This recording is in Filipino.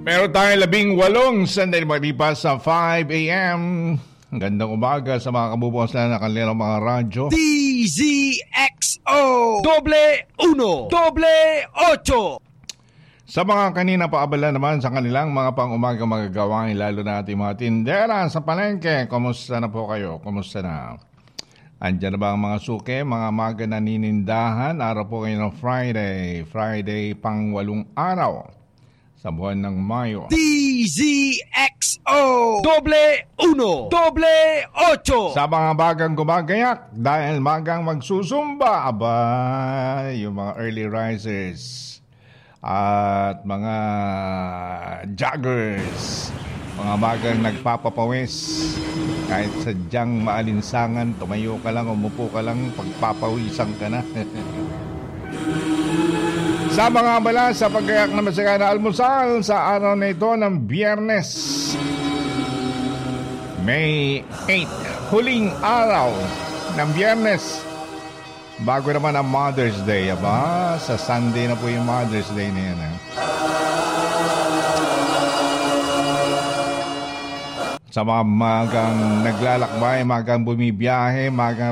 Meron tayong 18 sandali malipas sa 5 a.m. Ang gandang umaga sa mga kabubukas na kanilang mga radyo. DZXO Doble 1 Doble 8. Sa mga kanina paabala naman sa kanilang mga pang-umaga magagawain, lalo na ating mga tindera sa palengke. Kumusta na po kayo? Kumusta na? Andiyan na ba ang mga suke, mga maga na ninindahan? Araw po kayo ng Friday pang 8 araw sa buwan ng Mayo. DZXO Doble 1 Doble 8. Sa mga bagang gumagayak dahil magang magsusumba, aba, yung mga early risers at mga joggers, mga magang nagpapapawis, kahit sadyang maalinsangan, tumayo ka lang, umupo ka lang, pagpapawisan ka na. Sa mga abala sa paggayak na masaya na almusal sa araw na ito ng Biyernes, May 8, huling araw ng Biyernes, bago naman ang Mother's Day. Aba, sa Sunday na po yung Mother's Day na yan. Sa mga magang naglalakbay, magang bumibiyahe, magang